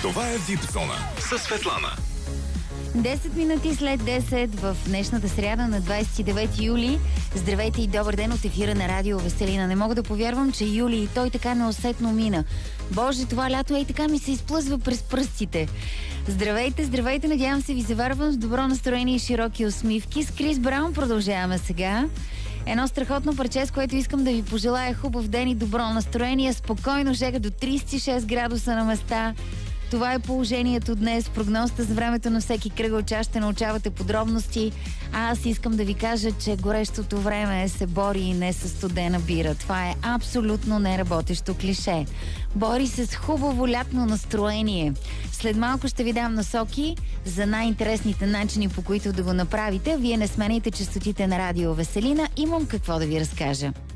Това е VIP Зона със Светлана. 10 минути след 10 в днешната сряда на 29 юли. Здравейте и добър ден от ефира на Радио Веселина. Не мога да повярвам, че юли и той така неусетно мина. Боже, това лято и така ми се изплъзва през пръстите. Здравейте, здравейте, надявам се ви заварвам с добро настроение и широки усмивки. С Крис Браун продължаваме сега. Едно страхотно парче, с което искам да ви пожелая хубав ден и добро настроение. Спокойно жега до 36 градуса на места. Това е положението днес. Прогнозата за времето на всеки кръгъл час ще научавате подробности. Аз искам да ви кажа, че горещото време се бори и не с студена бира. Това е абсолютно неработещо клише. Бори се с хубаво лятно настроение. След малко ще ви дам насоки за най-интересните начини, по които да го направите. Вие не сменяйте честотите на Радио Веселина. Имам какво да ви разкажа.